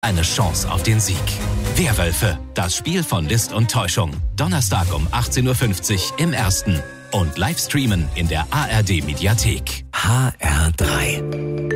Eine Chance auf den Sieg. Werwölfe, das Spiel von List und Täuschung. Donnerstag um 18.50 Uhr im Ersten. Und live streamen in der ARD Mediathek. HR3.